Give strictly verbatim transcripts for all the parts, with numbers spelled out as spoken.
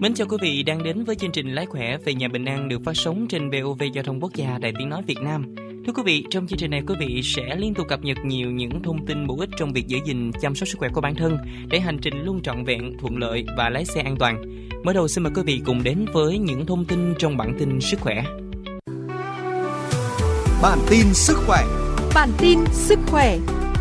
Mến chào quý vị đang đến với chương trình Lái Khỏe về nhà bình an được phát sóng trên vê o vê Giao thông Quốc gia Đài Tiếng nói Việt Nam. Thưa quý vị, trong chương trình này quý vị sẽ liên tục cập nhật nhiều những thông tin bổ ích trong việc giữ gìn chăm sóc sức khỏe của bản thân để hành trình luôn trọn vẹn, thuận lợi và lái xe an toàn. Mở đầu xin mời quý vị cùng đến với những thông tin trong bản tin sức khỏe. Bản tin sức khỏe. Bản tin sức khỏe.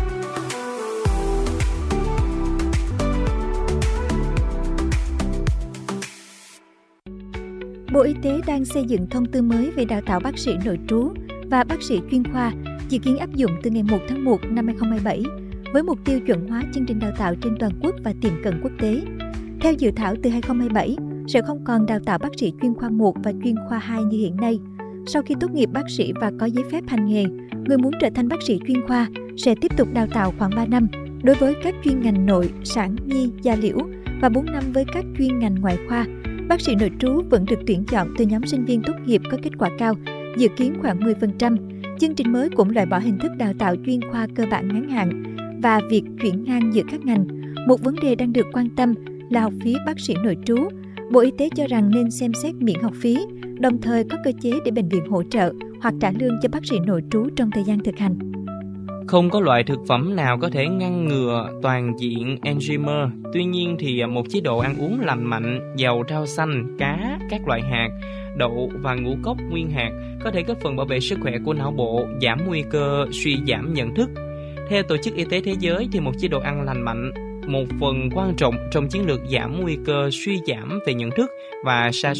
Bộ Y tế đang xây dựng thông tư mới về đào tạo bác sĩ nội trú và bác sĩ chuyên khoa, dự kiến áp dụng từ ngày một tháng một năm hai không hai bảy, với mục tiêu chuẩn hóa chương trình đào tạo trên toàn quốc và tiệm cận quốc tế. Theo dự thảo, từ hai không hai bảy, sẽ không còn đào tạo bác sĩ chuyên khoa một và chuyên khoa hai như hiện nay. Sau khi tốt nghiệp bác sĩ và có giấy phép hành nghề, người muốn trở thành bác sĩ chuyên khoa sẽ tiếp tục đào tạo khoảng ba năm đối với các chuyên ngành nội, sản, nhi, da liễu và bốn năm với các chuyên ngành ngoại khoa. Bác sĩ nội trú vẫn được tuyển chọn từ nhóm sinh viên tốt nghiệp có kết quả cao, dự kiến khoảng mười phần trăm. Chương trình mới cũng loại bỏ hình thức đào tạo chuyên khoa cơ bản ngắn hạn và việc chuyển ngang giữa các ngành. Một vấn đề đang được quan tâm là học phí bác sĩ nội trú. Bộ Y tế cho rằng nên xem xét miễn học phí, đồng thời có cơ chế để bệnh viện hỗ trợ hoặc trả lương cho bác sĩ nội trú trong thời gian thực hành. Không có loại thực phẩm nào có thể ngăn ngừa toàn diện Alzheimer. Tuy nhiên thì một chế độ ăn uống lành mạnh, giàu rau xanh, cá, các loại hạt, đậu và ngũ cốc nguyên hạt có thể góp phần bảo vệ sức khỏe của não bộ, giảm nguy cơ suy giảm nhận thức. Theo Tổ chức Y tế Thế giới thì một chế độ ăn lành mạnh một phần quan trọng trong chiến lược giảm nguy cơ suy giảm về nhận thức và sa